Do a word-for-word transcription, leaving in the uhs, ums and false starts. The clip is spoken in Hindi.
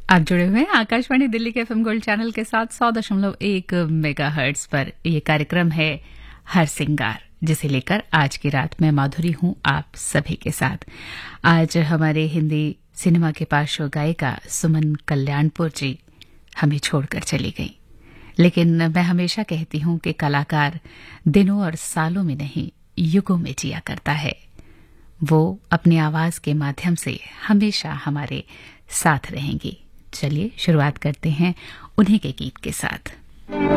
आप जुड़े हुए हैं आकाशवाणी दिल्ली के एफएम गोल्ड चैनल के साथ सौ दशमलव एक मेगा हर्ट्ज पर। ये कार्यक्रम है हर सिंगार, जिसे लेकर आज की रात मैं माधुरी हूं आप सभी के साथ। आज हमारे हिंदी सिनेमा के पार्श्व गायिका सुमन कल्याणपुर जी हमें छोड़कर चली गई, लेकिन मैं हमेशा कहती हूं कि कलाकार दिनों और सालों में नहीं, युगों में जिया करता है। वो अपनी आवाज के माध्यम से हमेशा हमारे साथ रहेंगी। चलिए शुरुआत करते हैं उन्हीं के गीत के साथ।